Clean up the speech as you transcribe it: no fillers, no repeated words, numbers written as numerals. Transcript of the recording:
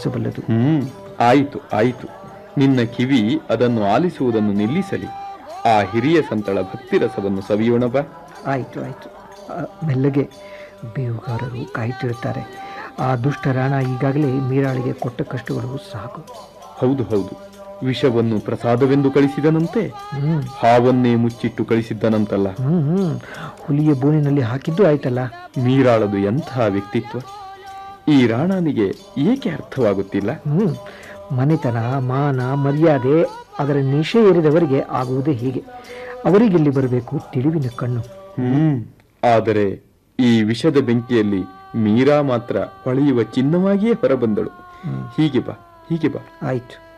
ತಿಳಿಸಬಲ್ಲದು. ಆಯಿತು ಆಯಿತು, ನಿನ್ನ ಕಿವಿ ಅದನ್ನು ಆಲಿಸುವುದನ್ನು ನಿಲ್ಲಿಸಲಿ. ಆ ಹಿರಿಯ ಸಂತಳ ಭಕ್ತಿರಸವನ್ನು ಸವಿಯೋಣ ಬಾ. ಆಯಿತು ಆಯಿತು. ಮೆಲ್ಲಗೆ. ಬೇಹುಗಾರರು ಕಾಯ್ತಿರುತ್ತಾರೆ. ಆ ದುಷ್ಟ ರಾಣ ಈಗಾಗಲೇ ಮೀರಾಳಿಗೆ ಕೊಟ್ಟ ಕಷ್ಟಗಳು ಸಾಕು. ಹೌದು ಹೌದು, ವಿಷವನ್ನು ಪ್ರಸಾದವೆಂದು ಕಳಿಸಿದನಂತೆ, ಹಾವನ್ನೇ ಮುಚ್ಚಿಟ್ಟು ಕಳಿಸಿದ್ದನಂತಲ್ಲ. ಹುಲಿಯ ಬೋನಿನಲ್ಲಿ ಹಾಕಿದ್ದು ಆಯ್ತಲ್ಲ. ಮೀರಾಳದು ಎಂತಹ ವ್ಯಕ್ತಿತ್ವ! ಈ ರಾಣನಿಗೆ ಏಕೆ ಅರ್ಥವಾಗುತ್ತಿಲ್ಲ? ಮನೆತನ, ಮಾನ, ಮರ್ಯಾದೆ ಅದರ ನಿಶೆ ಏರಿದವರಿಗೆ ಆಗುವುದೇ ಹೀಗೆ. ಅವರಿಗೆಲ್ಲಿ ಬರಬೇಕು ತಿಳಿವಿನ ಕಣ್ಣು. ಆದರೆ ಈ ವಿಷದ ಬೆಂಕಿಯಲ್ಲಿ ಮೀರಾ ಮಾತ್ರ ಹೊಳೆಯುವ ಚಿನ್ನವಾಗಿಯೇ ಹೊರಬಂದಳು. ಹೀಗೆ ಬಾ, ಹೀಗೆ ಬಾ. ಆಯ್ತು.